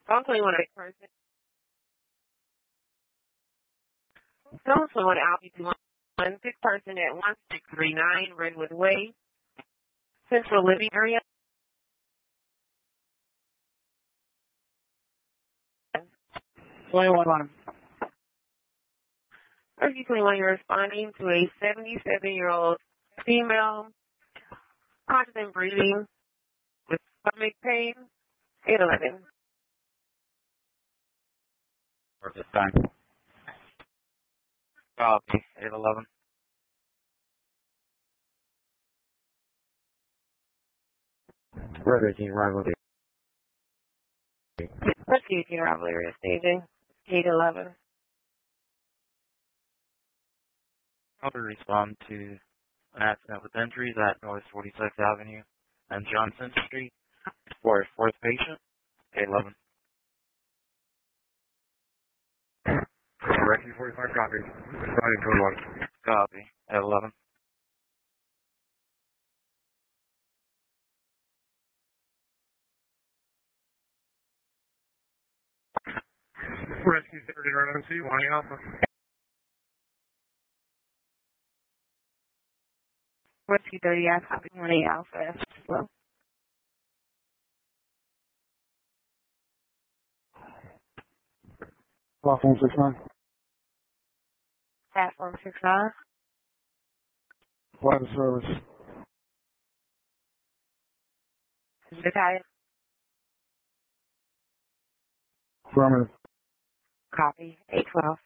Also, you want a person. Also, want Alfie 21, sick person at 1639 Redwood Way, Central Living Area. 21. Rescue 21, you're responding to a 77-year-old female, conscious and breathing, with stomach pain, 811. Or this time. Copy, 811. Rescue Rivalry. Rescue Team Rivalry staging, 811. I'll respond to an accident with injuries at North 46th Avenue and Johnson Street for a fourth patient, 811. Rescue 45 copy. Responding to 1. Copy, 811. Rescue 30 RMC, 1 Alpha. Rescue 30, I copy 1A Alpha as well. Platform 69. Platform 69. Flight of service. Battalion. Affirmative. Copy, 812.